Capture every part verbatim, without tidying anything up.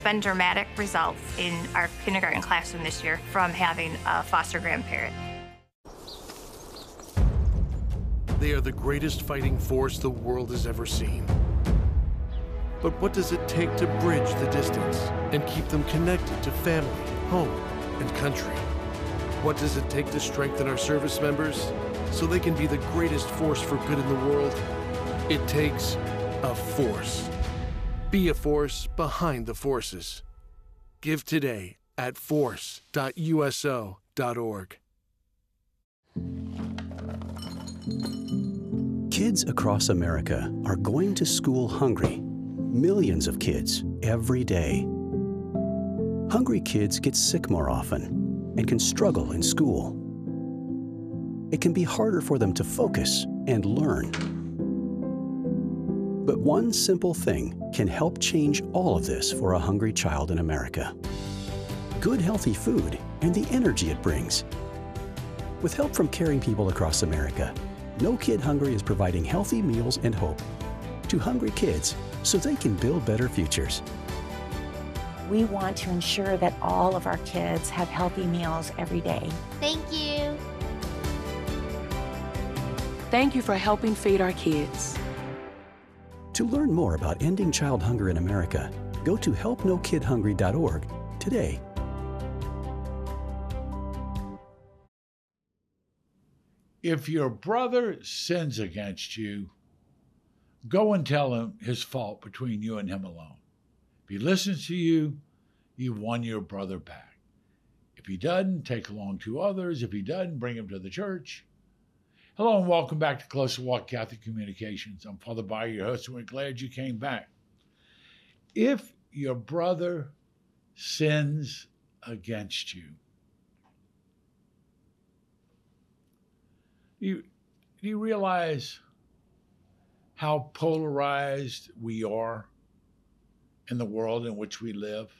Been dramatic results in our kindergarten classroom this year from having a foster grandparent. They are the greatest fighting force the world has ever seen. But what does it take to bridge the distance and keep them connected to family, home, and country? What does it take to strengthen our service members so they can be the greatest force for good in the world? It takes a force. Be a force behind the forces. Give today at force dot U S O dot org. Kids across America are going to school hungry. Millions of kids every day. Hungry kids get sick more often and can struggle in school. It can be harder for them to focus and learn. But one simple thing can help change all of this for a hungry child in America. Good, healthy food and the energy it brings. With help from caring people across America, No Kid Hungry is providing healthy meals and hope to hungry kids so they can build better futures. We want to ensure that all of our kids have healthy meals every day. Thank you. Thank you for helping feed our kids. To learn more about ending child hunger in America, go to help no kid hungry dot org today. If your brother sins against you, go and tell him his fault between you and him alone. If he listens to you, you've won your brother back. If he doesn't, take along two others. If he doesn't, bring him to the church. Hello and welcome back to Closer Walk Catholic Communications. I'm Father Bayer, your host, and we're glad you came back. If your brother sins against you, you do you realize how polarized we are in the world in which we live?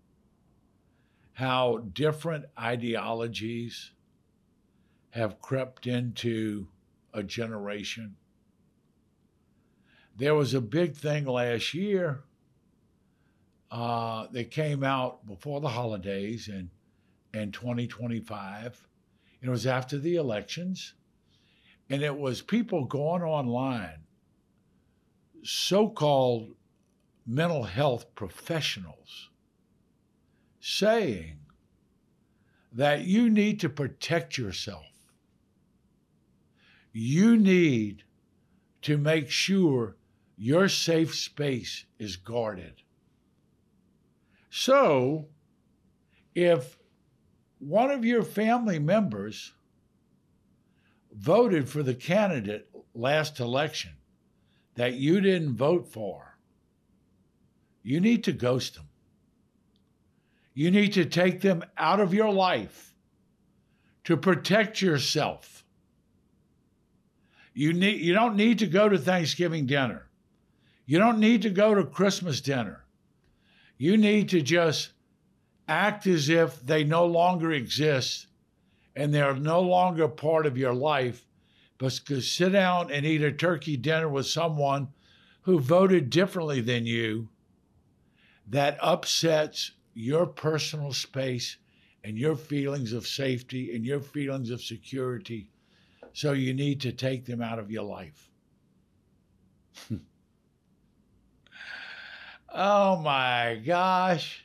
How different ideologies have crept into a generation. There was a big thing last year uh, that came out before the holidays in, in twenty twenty-five. It was after the elections, and it was people going online, so-called mental health professionals, saying that you need to protect yourself. You need to make sure your safe space is guarded. So, if one of your family members voted for the candidate last election that you didn't vote for, you need to ghost them. You need to take them out of your life to protect yourself. You need, you don't need to go to Thanksgiving dinner. You don't need to go to Christmas dinner. You need to just act as if they no longer exist and they're no longer part of your life, but sit down and eat a turkey dinner with someone who voted differently than you that upsets your personal space and your feelings of safety and your feelings of security. So you need to take them out of your life. Oh my gosh.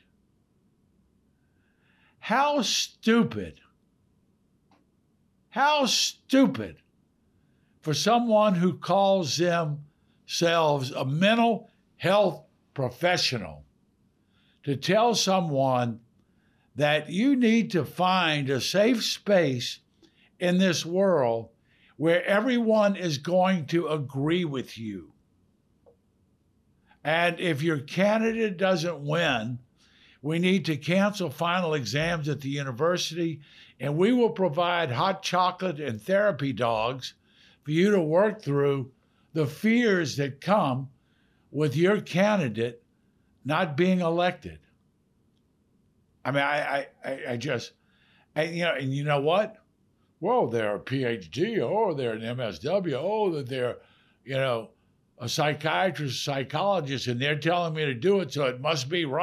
How stupid. How stupid for someone who calls themselves a mental health professional to tell someone that you need to find a safe space in this world where everyone is going to agree with you. And if your candidate doesn't win, we need to cancel final exams at the university, and we will provide hot chocolate and therapy dogs for you to work through the fears that come with your candidate not being elected. I mean, I, I, I just, I, you know, and you know what? Well, they're a P H D, or they're an M S W, oh, that they're, you know, a psychiatrist, psychologist, and they're telling me to do it, so it must be right.